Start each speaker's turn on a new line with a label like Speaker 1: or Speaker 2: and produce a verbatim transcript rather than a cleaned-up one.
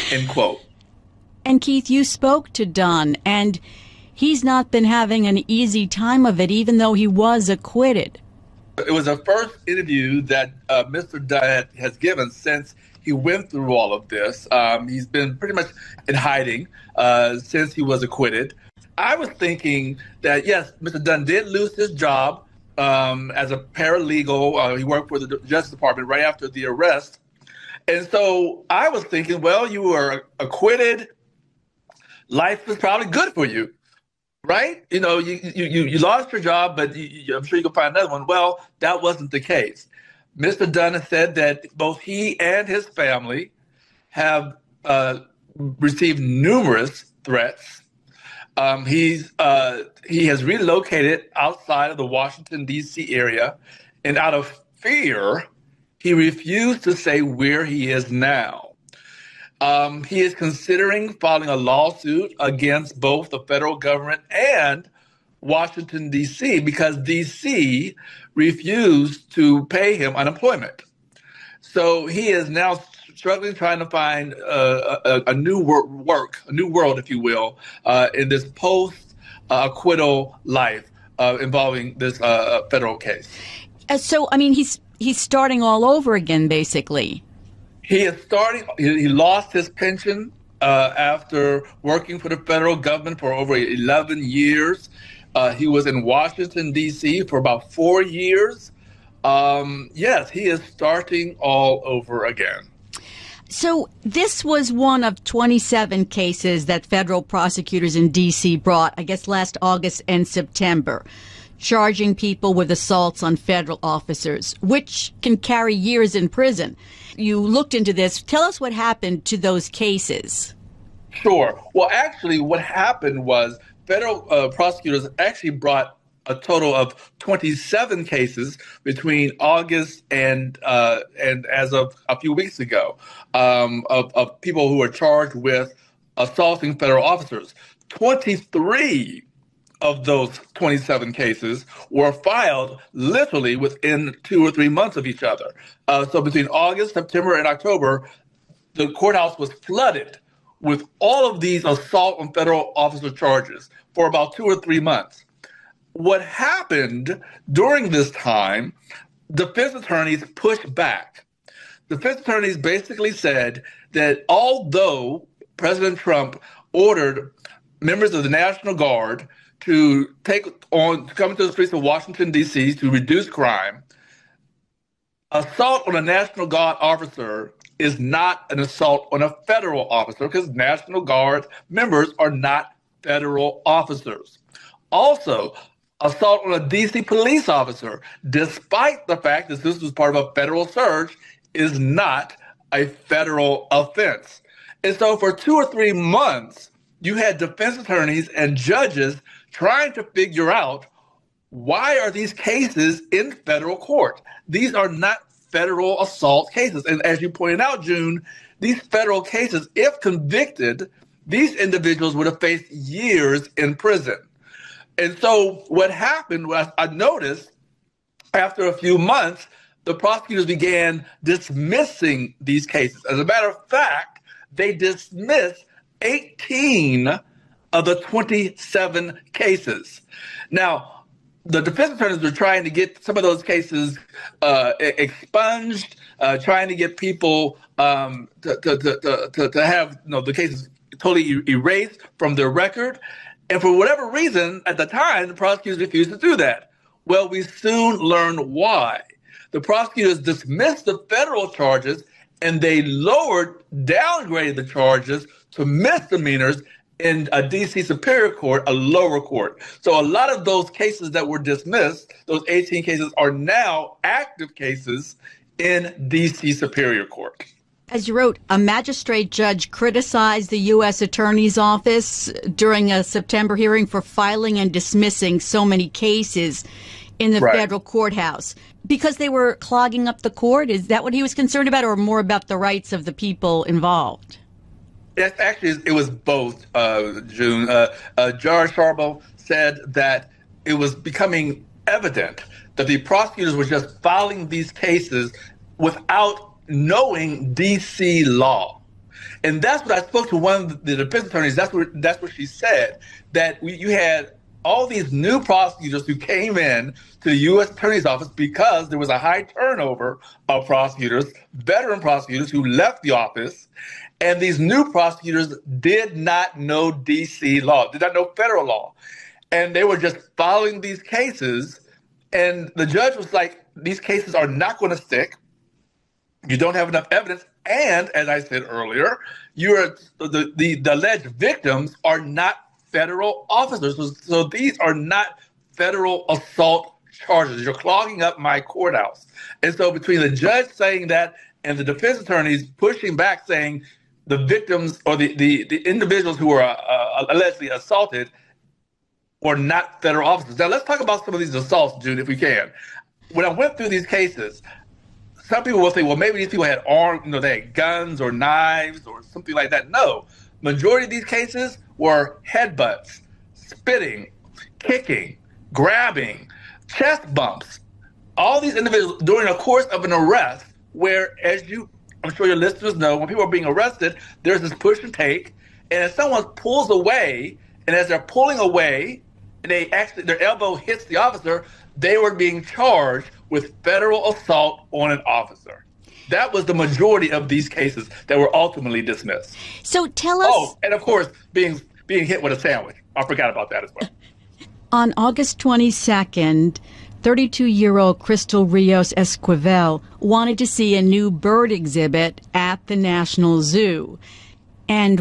Speaker 1: end quote.
Speaker 2: And Keith, you spoke to Dunn, and he's not been having an easy time of it, even though he was acquitted.
Speaker 1: It was the first interview that uh, Mister Dunn has given since he went through all of this. Um, he's been pretty much in hiding uh, since he was acquitted. I was thinking that, yes, Mister Dunn did lose his job um, as a paralegal. Uh, he worked for the Justice Department right after the arrest. And so I was thinking, well, you were acquitted. Life is probably good for you, right? You know, you you, you lost your job, but you, you, I'm sure you can find another one. Well, that wasn't the case. Mister Dunn has said that both he and his family have uh, received numerous threats. Um, he's uh, he has relocated outside of the Washington, D C area, and out of fear, he refused to say where he is now. Um, he is considering filing a lawsuit against both the federal government and Washington, D C, because D C refused to pay him unemployment. So he is now struggling, trying to find uh, a, a new wor- work, a new world, if you will, uh, in this post-acquittal life uh, involving this uh, federal case.
Speaker 2: Uh, so, I mean, he's he's starting all over again, basically.
Speaker 1: He is starting, he, he lost his pension uh, after working for the federal government for over eleven years. Uh, he was in Washington, D C for about four years. Um, yes, he is starting all over again.
Speaker 2: So this was one of twenty-seven cases that federal prosecutors in D C brought, I guess, last August and September, charging people with assaults on federal officers, which can carry years in prison. You looked into this. Tell us what happened to those cases.
Speaker 1: Sure. Well, actually, what happened was federal uh, prosecutors actually brought a total of twenty-seven cases between August and uh, and as of a few weeks ago um, of, of people who were charged with assaulting federal officers. twenty-three of those twenty-seven cases were filed literally within two or three months of each other. Uh, so between August, September, and October, the courthouse was flooded with all of these assault on federal officer charges for about two or three months. What happened during this time, defense attorneys pushed back. Defense attorneys basically said that although President Trump ordered members of the National Guard to take on, to come into the streets of Washington, D C to reduce crime, assault on a National Guard officer is not an assault on a federal officer because National Guard members are not federal officers. Also, assault on a D C police officer, despite the fact that this was part of a federal surge, is not a federal offense. And so for two or three months, you had defense attorneys and judges trying to figure out, why are these cases in federal court? These are not federal assault cases. And as you pointed out, June, these federal cases, if convicted, these individuals would have faced years in prison. And so what happened was, I noticed after a few months, the prosecutors began dismissing these cases. As a matter of fact, they dismissed eighteen of the twenty-seven cases. Now, the defense attorneys were trying to get some of those cases uh, expunged, uh, trying to get people um, to, to, to, to, to have you know, the cases totally erased from their record. And for whatever reason, at the time, the prosecutors refused to do that. Well, we soon learned why. The prosecutors dismissed the federal charges, and they lowered, downgraded the charges to misdemeanors in a D C Superior Court, a lower court. So a lot of those cases that were dismissed, those eighteen cases, are now active cases in D C Superior Court.
Speaker 2: As you wrote, a magistrate judge criticized the U S Attorney's Office during a September hearing for filing and dismissing so many cases in the
Speaker 1: right.
Speaker 2: federal courthouse because they were clogging up the court. Is that what he was concerned about, or more about the rights of the people involved?
Speaker 1: It actually, it was both, uh, June. Uh, uh, Judge Charbel said that it was becoming evident that the prosecutors were just filing these cases without knowing D C law. And that's what I spoke to one of the defense attorneys. That's what that's what she said, that we, you had all these new prosecutors who came in to the U S Attorney's Office because there was a high turnover of prosecutors, veteran prosecutors who left the office. And these new prosecutors did not know D C law, did not know federal law. And they were just following these cases. And the judge was like, these cases are not going to stick. You don't have enough evidence. And as I said earlier, you're the, the, the alleged victims are not federal officers. So, so these are not federal assault charges. You're clogging up my courthouse. And so between the judge saying that and the defense attorneys pushing back saying the victims or the, the, the individuals who were uh, allegedly assaulted were not federal officers. Now, let's talk about some of these assaults, Jude, if we can. When I went through these cases, some people will say, well, maybe these people had arms, you know, they had guns or knives or something like that. No. Majority of these cases were headbutts, spitting, kicking, grabbing, chest bumps. All these individuals during the course of an arrest where, as you I'm sure your listeners know, when people are being arrested, there's this push and take. And if someone pulls away, and as they're pulling away, and they actually their elbow hits the officer, they were being charged with federal assault on an officer. That was the majority of these cases that were ultimately dismissed.
Speaker 2: So tell us.
Speaker 1: Oh, and of course, being being hit with a sandwich. I forgot about that as well.
Speaker 2: On August twenty-second, thirty-two-year-old Crystal Rios Esquivel wanted to see a new bird exhibit at the National Zoo. And